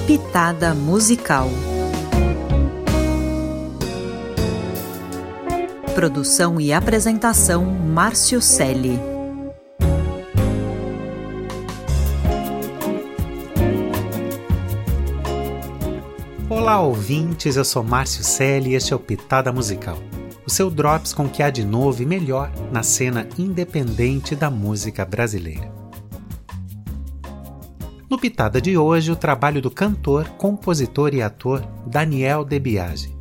Pitada musical. Produção e apresentação Márcio Celli. Olá ouvintes, eu sou Márcio Celli e este é o Pitada Musical, o seu drops com o que há de novo e melhor na cena independente da música brasileira. No Pitada de hoje, o trabalho do cantor, compositor e ator Daniel De Biagi.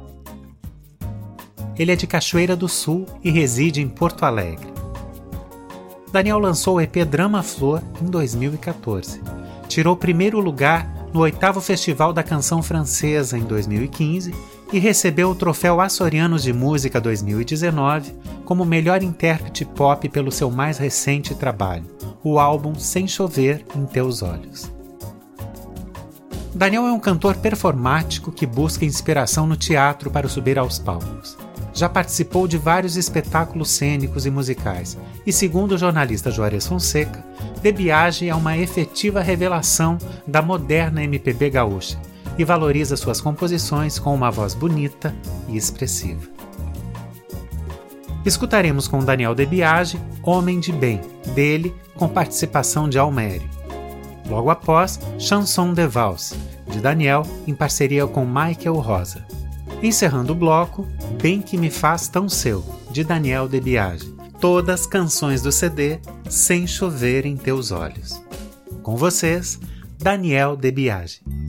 Ele é de Cachoeira do Sul e reside em Porto Alegre. Daniel lançou o EP Drama Flor em 2014. Tirou o primeiro lugar no 8º Festival da Canção Francesa em 2015 e recebeu o Troféu Açorianos de Música 2019 como melhor intérprete pop pelo seu mais recente trabalho, o álbum Sem Chover em Teus Olhos. Daniel é um cantor performático que busca inspiração no teatro para subir aos palcos. Já participou de vários espetáculos cênicos e musicais, e segundo o jornalista Juarez Fonseca, De Biagi é uma efetiva revelação da moderna MPB gaúcha e valoriza suas composições com uma voz bonita e expressiva. Escutaremos com Daniel De Biagi Homem de Bem, dele com participação de Almério. Logo após, Chanson de Valse, de Daniel em parceria com Michael Rosa. Encerrando o bloco, Bem Que Me Faz Tão Seu, de Daniel De Biagi. Todas canções do CD Sem Chover em Teus Olhos. Com vocês, Daniel De Biagi.